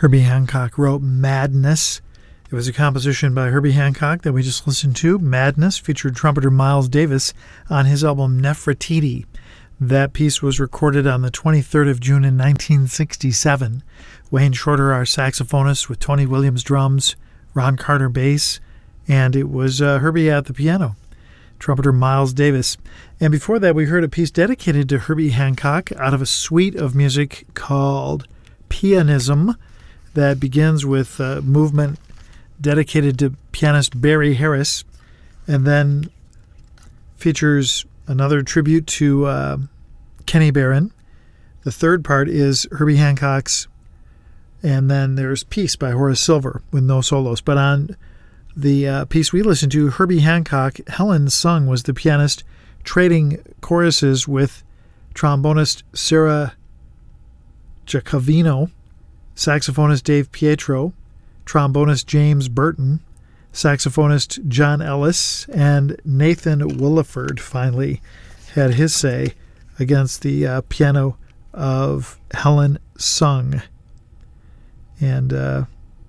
Herbie Hancock wrote Madness. It was a composition by Herbie Hancock that we just listened to. Madness featured trumpeter Miles Davis on his album Nefertiti. That piece was recorded on the 23rd of June in 1967. Wayne Shorter, our saxophonist, with Tony Williams drums, Ron Carter bass, and it was Herbie at the piano, trumpeter Miles Davis. And before that, we heard a piece dedicated to Herbie Hancock out of a suite of music called Pianism that begins with a movement dedicated to pianist Barry Harris, and then features another tribute to Kenny Barron. The third part is Herbie Hancock's, and then there's Peace by Horace Silver with no solos. But on the piece we listened to, Herbie Hancock, Helen Sung was the pianist, trading choruses with trombonist Sarah Giacovino, saxophonist Dave Pietro, trombonist James Burton, saxophonist John Ellis, and Nathan Williford finally had his say against the piano of Helen Sung. And the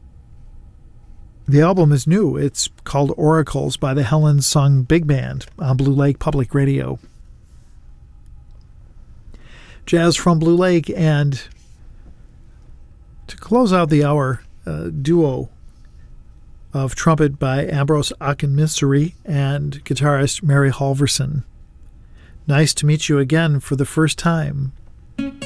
album is new. It's called Oracles by the Helen Sung Big Band on Blue Lake Public Radio. Jazz from Blue Lake, and to close out the hour, duo of trumpet by Ambrose Akinmisiri and guitarist Mary Halverson. Nice to meet you again for the first time.